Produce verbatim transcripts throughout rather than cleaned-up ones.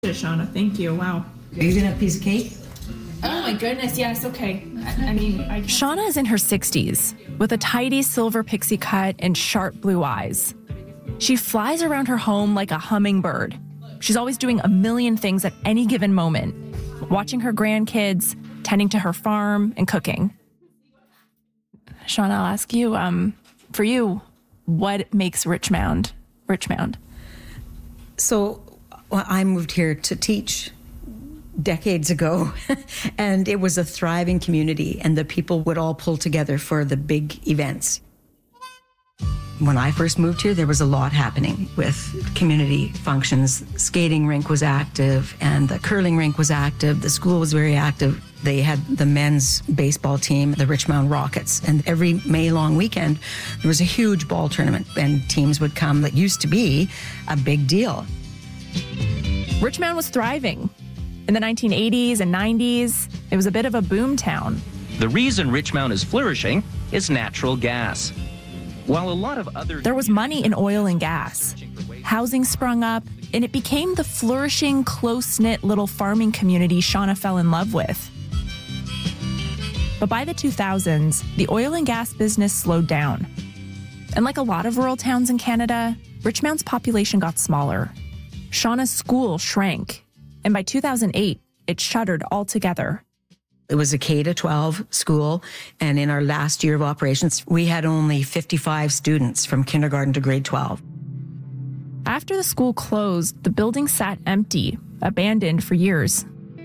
delicious, Shauna. Thank you. Wow. Are you gonna have a piece of cake? Oh my goodness, yes, okay. I, I mean, I... Shauna is in her sixties with a tidy silver pixie cut and sharp blue eyes. She flies around her home like a hummingbird. She's always doing a million things at any given moment, watching her grandkids, tending to her farm, and cooking. Shauna, I'll ask you, um, for you, what makes Richmond Richmond? So well, I moved here to teach decades ago, and it was a thriving community, and the people would all pull together for the big events. When I first moved here, there was a lot happening with community functions. Skating rink was active, and the curling rink was active. The school was very active. They had the men's baseball team, the Richmond Rockets, and every May long weekend, there was a huge ball tournament, and teams would come. That used to be a big deal. Richmond was thriving. In the nineteen eighties and nineties, it was a bit of a boom town. The reason Richmond is flourishing is natural gas. While a lot of other... There was money in oil and gas. Housing sprung up, and it became the flourishing, close-knit little farming community Shauna fell in love with. But by the two thousands, the oil and gas business slowed down. And like a lot of rural towns in Canada, Richmond's population got smaller. Shauna's school shrank, and by two thousand eight, it shuttered altogether. It was a K to twelve school, and in our last year of operations, we had only fifty-five students from kindergarten to grade twelve. After the school closed, the building sat empty, abandoned for years.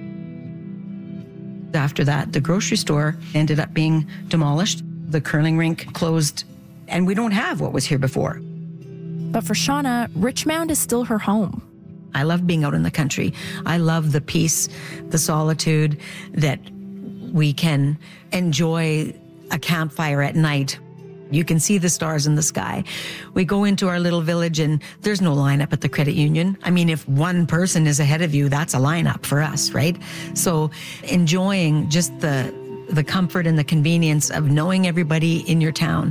After that, the grocery store ended up being demolished. The curling rink closed, and we don't have what was here before. But for Shauna, Richmond is still her home. I love being out in the country. I love the peace, the solitude, that we can enjoy a campfire at night. You can see the stars in the sky. We go into our little village and there's no lineup at the credit union. I mean, if one person is ahead of you, that's a lineup for us, right? So enjoying just the the comfort and the convenience of knowing everybody in your town.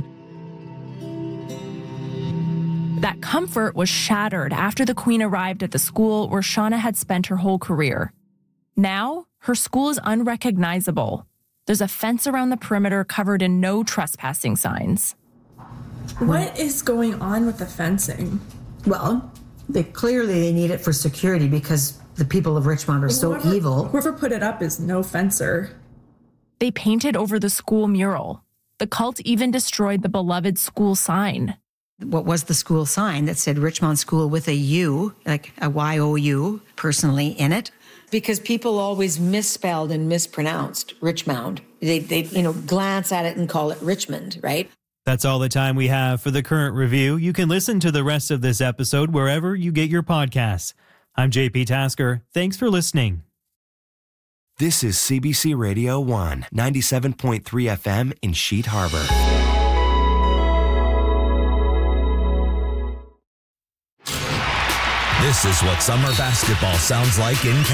That comfort was shattered after the Queen arrived at the school where Shauna had spent her whole career. Now, her school is unrecognizable. There's a fence around the perimeter covered in no trespassing signs. What is going on with the fencing? Well, they clearly they need it for security because the people of Richmond are so whoever, evil. Whoever put it up is no fencer. They painted over the school mural. The cult even destroyed the beloved school sign. What was the school sign that said Richmond School with a U, like a Y O U, personally in it? Because people always misspelled and mispronounced Richmond. They, they, you know, glance at it and call it Richmond, right? That's all the time we have for the Current Review. You can listen to the rest of this episode wherever you get your podcasts. I'm J P Tasker. Thanks for listening. This is C B C Radio one, ninety-seven point three F M in Sheet Harbor. This is what summer basketball sounds like in Canada.